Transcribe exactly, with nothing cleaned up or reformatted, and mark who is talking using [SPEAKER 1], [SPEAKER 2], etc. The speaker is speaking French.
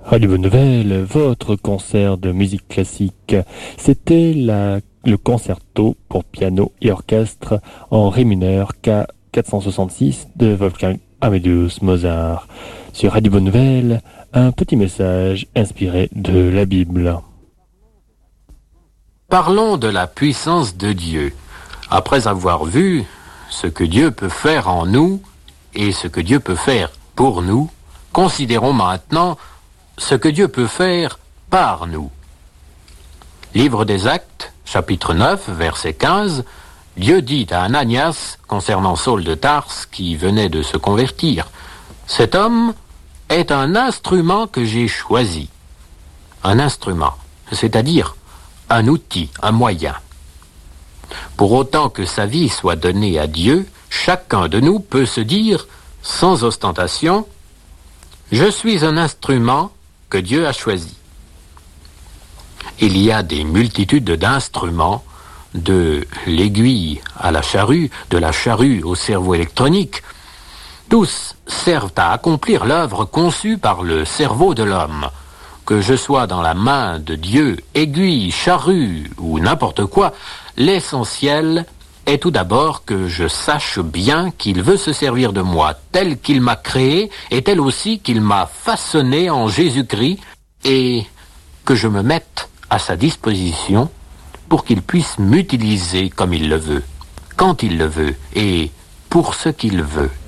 [SPEAKER 1] Radio Bonne Nouvelle, votre concert de musique classique. C'était la, le concerto pour piano et orchestre en ré mineur K quatre cent soixante-six de Wolfgang Amadeus Mozart. Sur Radio Bonne Nouvelle, un petit message inspiré de la Bible.
[SPEAKER 2] Parlons de la puissance de Dieu. Après avoir vu ce que Dieu peut faire en nous et ce que Dieu peut faire pour nous, considérons maintenant ce que Dieu peut faire par nous. Livre des Actes, chapitre neuf, verset quinze, Dieu dit à Ananias, concernant Saul de Tarse, qui venait de se convertir, « Cet homme est un instrument que j'ai choisi. » Un instrument, c'est-à-dire un outil, un moyen. Pour autant que sa vie soit donnée à Dieu, chacun de nous peut se dire, sans ostentation, « Je suis un instrument que Dieu a choisi. » Il y a des multitudes d'instruments, de l'aiguille à la charrue, de la charrue au cerveau électronique. Tous servent à accomplir l'œuvre conçue par le cerveau de l'homme. Que je sois dans la main de Dieu, aiguille, charrue ou n'importe quoi, l'essentiel est tout d'abord que je sache bien qu'il veut se servir de moi tel qu'il m'a créé et tel aussi qu'il m'a façonné en Jésus-Christ et que je me mette à sa disposition pour qu'il puisse m'utiliser comme il le veut, quand il le veut et pour ce qu'il veut.